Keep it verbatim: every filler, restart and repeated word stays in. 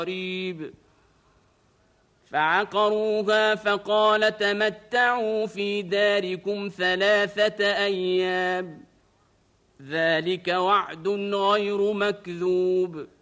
قريب فعقروها فقال تمتعوا في داركم ثلاثة أيام ذلك وعد غير مكذوب